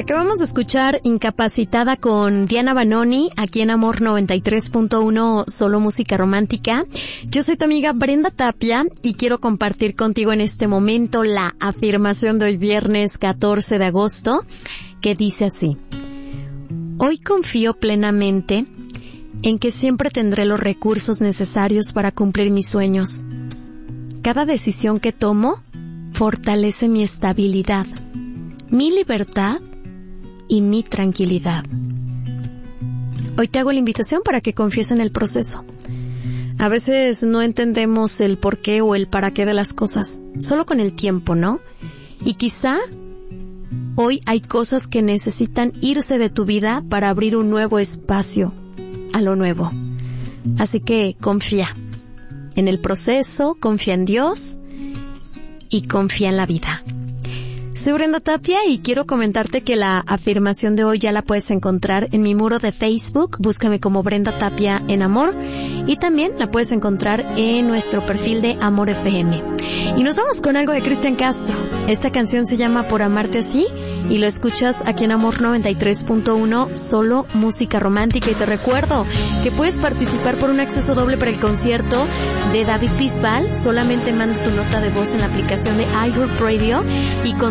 Acabamos de escuchar Incapacitada con Diana Banoni, aquí en Amor 93.1, solo música romántica. Yo soy tu amiga Brenda Tapia y quiero compartir contigo en este momento la afirmación de hoy viernes 14 de agosto, que dice así: hoy confío plenamente en que siempre tendré los recursos necesarios para cumplir mis sueños. Cada decisión que tomo fortalece mi estabilidad, mi libertad y mi tranquilidad. Hoy te hago la invitación para que confíes en el proceso. A veces no entendemos el por qué o el para qué de las cosas, solo con el tiempo, ¿no? Y quizá hoy hay cosas que necesitan irse de tu vida para abrir un nuevo espacio a lo nuevo. Así que confía en el proceso, confía en Dios y confía en la vida. Soy Brenda Tapia y quiero comentarte que la afirmación de hoy ya la puedes encontrar en mi muro de Facebook. Búscame como Brenda Tapia en Amor, y también la puedes encontrar en nuestro perfil de Amor FM. Y nos vamos con algo de Cristian Castro. Esta canción se llama Por Amarte Así y lo escuchas aquí en Amor 93.1, solo música romántica. Y te recuerdo que puedes participar por un acceso doble para el concierto de David Bisbal. Solamente manda tu nota de voz en la aplicación de iHeartRadio y con